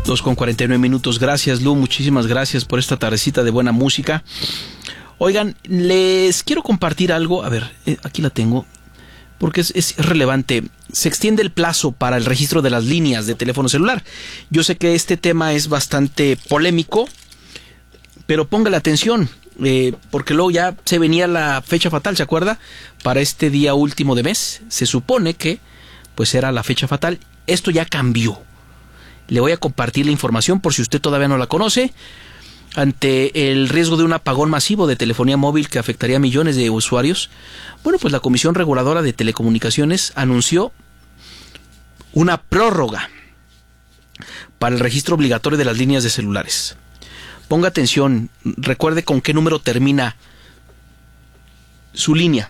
2:49. Gracias, Lu, muchísimas gracias por esta tardecita de buena música. Oigan, les quiero compartir algo. A ver, aquí la tengo, porque es relevante. Se extiende el plazo para el registro de las líneas de teléfono celular. Yo sé que este tema es bastante polémico, pero póngale atención, porque luego ya se venía la fecha fatal, ¿se acuerda? Para este día último de mes, se supone que pues era la fecha fatal. Esto ya cambió. Le voy a compartir la información por si usted todavía no la conoce. Ante el riesgo de un apagón masivo de telefonía móvil que afectaría a millones de usuarios, bueno, pues la Comisión Reguladora de Telecomunicaciones anunció una prórroga para el registro obligatorio de las líneas de celulares. Ponga atención, recuerde con qué número termina su línea,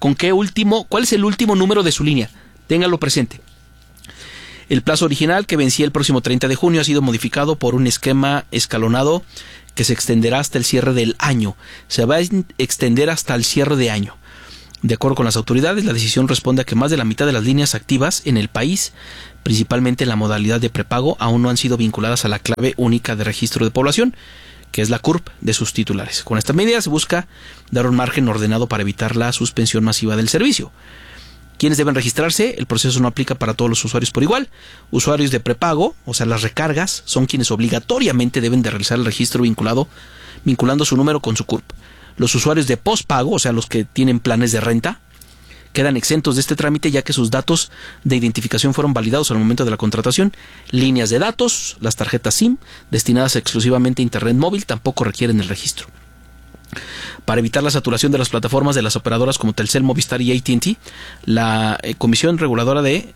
cuál es el último número de su línea, téngalo presente. El plazo original, que vencía el próximo 30 de junio, ha sido modificado por un esquema escalonado que se extenderá hasta el cierre del año. Se va a extender hasta el cierre de año. De acuerdo con las autoridades, la decisión responde a que más de la mitad de las líneas activas en el país, principalmente en la modalidad de prepago, aún no han sido vinculadas a la clave única de registro de población, que es la CURP de sus titulares. Con esta medida se busca dar un margen ordenado para evitar la suspensión masiva del servicio. ¿Quiénes deben registrarse? El proceso no aplica para todos los usuarios por igual. Usuarios de prepago, o sea, las recargas, son quienes obligatoriamente deben de realizar el registro vinculando su número con su CURP. Los usuarios de postpago, o sea, los que tienen planes de renta, quedan exentos de este trámite ya que sus datos de identificación fueron validados al momento de la contratación. Líneas de datos, las tarjetas SIM, destinadas exclusivamente a Internet móvil, tampoco requieren el registro. Para evitar la saturación de las plataformas de las operadoras como Telcel, Movistar y AT&T, la Comisión Reguladora de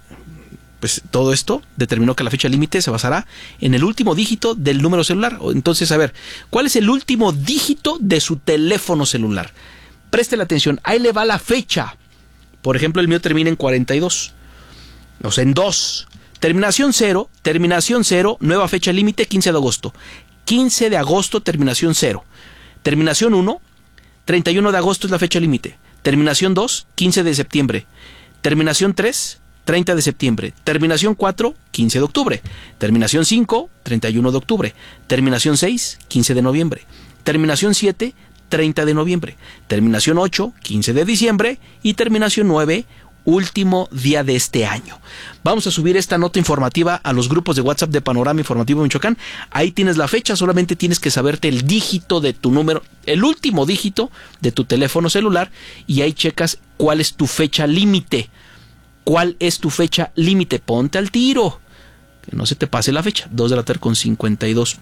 todo esto determinó que la fecha límite se basará en el último dígito del número celular. Entonces, a ver, ¿cuál es el último dígito de su teléfono celular? Preste la atención, ahí le va la fecha. Por ejemplo, el mío termina en 42, o sea, en 2. Terminación 0, nueva fecha límite 15 de agosto. 15 de agosto, terminación 0. Terminación 1, 31 de agosto es la fecha límite. Terminación 2, 15 de septiembre. Terminación 3, 30 de septiembre. Terminación 4, 15 de octubre. Terminación 5, 31 de octubre. Terminación 6, 15 de noviembre. Terminación 7, 30 de noviembre. Terminación 8, 15 de diciembre. Y terminación 9, último día de este año. Vamos a subir esta nota informativa a los grupos de WhatsApp de Panorama Informativo Michoacán. Ahí tienes la fecha, solamente tienes que saberte el dígito de tu número, el último dígito de tu teléfono celular, y ahí checas cuál es tu fecha límite. ¿Cuál es tu fecha límite? Ponte al tiro, que no se te pase la fecha. 2:52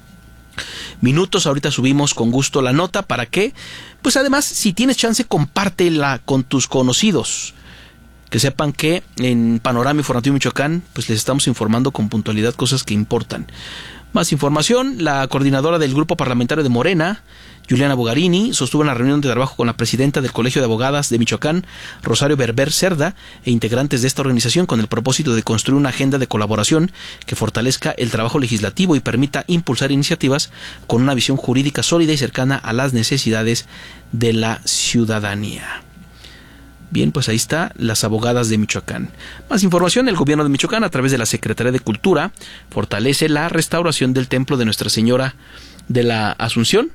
PM. Ahorita subimos con gusto la nota para que, pues además, si tienes chance, compártela con tus conocidos. Que sepan que en Panorama Informativo Michoacán, pues les estamos informando con puntualidad cosas que importan. Más información, la coordinadora del grupo parlamentario de Morena, Juliana Bogarini, sostuvo una reunión de trabajo con la presidenta del Colegio de Abogadas de Michoacán, Rosario Berber Cerda, e integrantes de esta organización con el propósito de construir una agenda de colaboración que fortalezca el trabajo legislativo y permita impulsar iniciativas con una visión jurídica sólida y cercana a las necesidades de la ciudadanía. Bien, pues ahí está, las abogadas de Michoacán. Más información, el gobierno de Michoacán, a través de la Secretaría de Cultura, fortalece la restauración del templo de Nuestra Señora de la Asunción.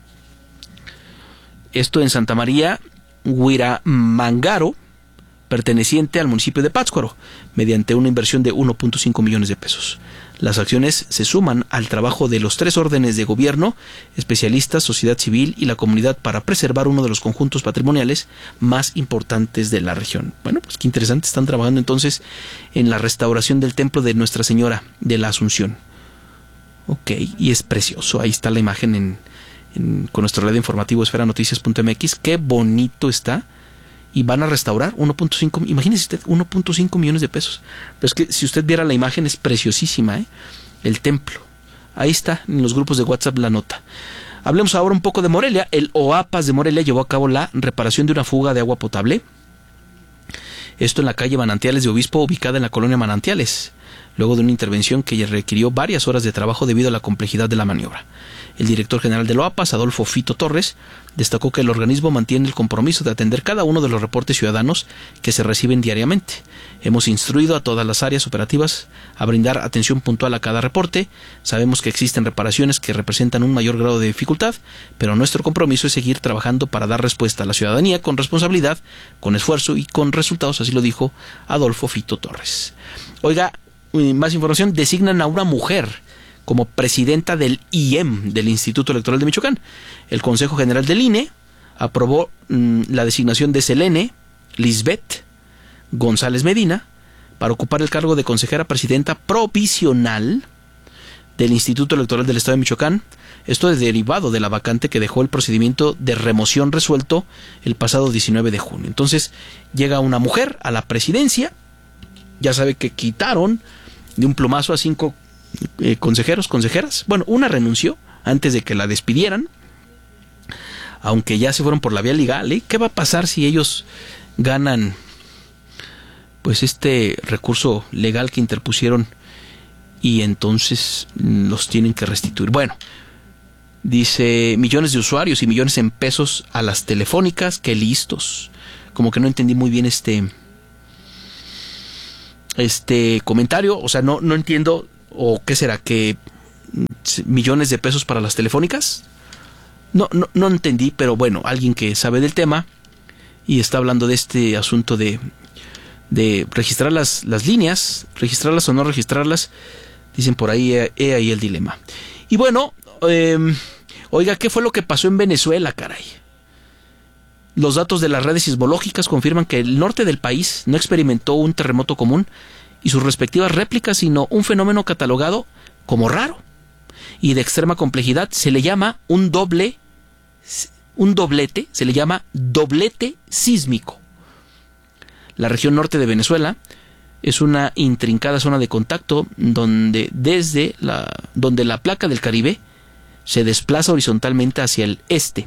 Esto en Santa María, Huiramangaro, perteneciente al municipio de Pátzcuaro, mediante una inversión de 1.5 millones de pesos. Las acciones se suman al trabajo de los 3 órdenes de gobierno, especialistas, sociedad civil y la comunidad para preservar uno de los conjuntos patrimoniales más importantes de la región. Bueno, pues qué interesante, están trabajando entonces en la restauración del templo de Nuestra Señora de la Asunción. Ok, y es precioso, ahí está la imagen con nuestro red informativo esferanoticias.mx, qué bonito está. Y van a restaurar 1.5, imagínese usted, 1.5 millones de pesos. Pero es que si usted viera la imagen, es preciosísima, el templo. Ahí está, en los grupos de WhatsApp la nota. Hablemos ahora un poco de Morelia. El OAPAS de Morelia llevó a cabo la reparación de una fuga de agua potable. Esto en la calle Manantiales de Obispo, ubicada en la colonia Manantiales. luego de una intervención que requirió varias horas de trabajo debido a la complejidad de la maniobra. El director general de Loapas, Adolfo Fito Torres, destacó que el organismo mantiene el compromiso de atender cada uno de los reportes ciudadanos que se reciben diariamente. Hemos instruido a todas las áreas operativas a brindar atención puntual a cada reporte. Sabemos que existen reparaciones que representan un mayor grado de dificultad, pero nuestro compromiso es seguir trabajando para dar respuesta a la ciudadanía con responsabilidad, con esfuerzo y con resultados, así lo dijo Adolfo Fito Torres. Oiga, más información, designan a una mujer como presidenta del IEM, del Instituto Electoral de Michoacán. El Consejo General del INE aprobó la designación de Selene Lisbeth González Medina para ocupar el cargo de consejera presidenta provisional del Instituto Electoral del Estado de Michoacán. Esto es derivado de la vacante que dejó el procedimiento de remoción resuelto el pasado 19 de junio. Entonces llega una mujer a la presidencia. Ya sabe que quitaron de un plumazo a 5 consejeros, consejeras. Bueno, una renunció antes de que la despidieran, aunque ya se fueron por la vía legal. ¿Qué va a pasar si ellos ganan pues este recurso legal que interpusieron y entonces los tienen que restituir? Bueno, dice millones de usuarios y millones en pesos a las telefónicas. ¡Qué listos! Como que no entendí muy bien este comentario. O sea, no entiendo. ¿O qué será? ¿Que millones de pesos para las telefónicas? No entendí, pero bueno, alguien que sabe del tema y está hablando de este asunto de registrar las líneas, registrarlas o no registrarlas, dicen por ahí, ahí el dilema. Y bueno, oiga, ¿qué fue lo que pasó en Venezuela, caray? Los datos de las redes sismológicas confirman que el norte del país no experimentó un terremoto común y sus respectivas réplicas, sino un fenómeno catalogado como raro y de extrema complejidad. Se le llama un doblete, se le llama doblete sísmico. La región norte de Venezuela es una intrincada zona de contacto donde la placa del Caribe se desplaza horizontalmente hacia el este,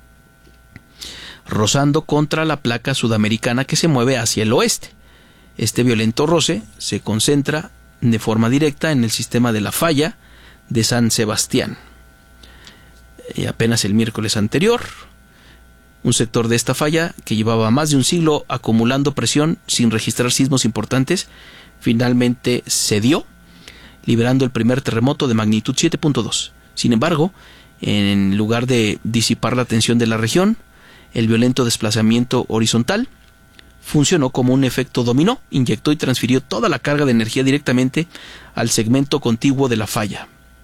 rozando contra la placa sudamericana que se mueve hacia el oeste. Este violento roce se concentra de forma directa en el sistema de la falla de San Sebastián. Apenas el miércoles anterior, un sector de esta falla, que llevaba más de un siglo acumulando presión sin registrar sismos importantes, finalmente cedió, liberando el primer terremoto de magnitud 7.2. Sin embargo, en lugar de disipar la tensión de la región, el violento desplazamiento horizontal funcionó como un efecto dominó, inyectó y transfirió toda la carga de energía directamente al segmento contiguo de la falla.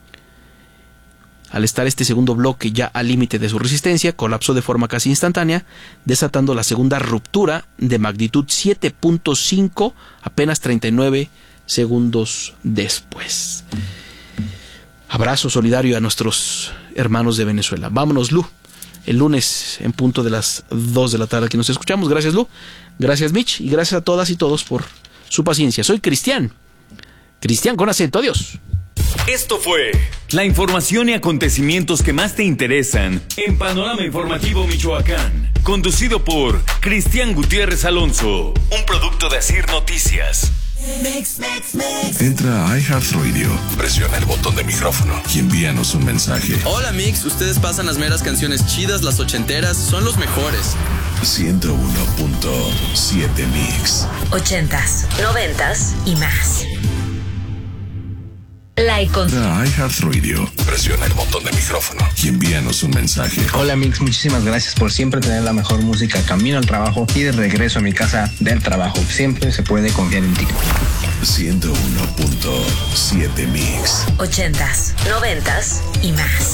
Al estar este segundo bloque ya al límite de su resistencia, colapsó de forma casi instantánea, desatando la segunda ruptura de magnitud 7.5 apenas 39 segundos después. Abrazo solidario a nuestros hermanos de Venezuela. Vámonos, Lu. El lunes en punto de las 2 de la tarde que nos escuchamos. Gracias, Lu. Gracias, Mitch. Y gracias a todas y todos por su paciencia. Soy Cristian. Cristian con acento. Adiós. Esto fue la información y acontecimientos que más te interesan en Panorama Informativo Michoacán. Conducido por Cristian Gutiérrez Alonso. Un producto de Asir Noticias. Entra a iHeartRadio, presiona el botón de micrófono y envíanos un mensaje. Hola Mix, ustedes pasan las meras canciones chidas, las ochenteras, son los mejores. 101.7 Mix. 80s, 90s y más. Entra a iHeartRadio, presiona el botón de micrófono y envíanos un mensaje. Hola Mix, muchísimas gracias por siempre tener la mejor música camino al trabajo y de regreso a mi casa del trabajo. Siempre se puede confiar en ti. 101.7 Mix. 80s, 90s y más.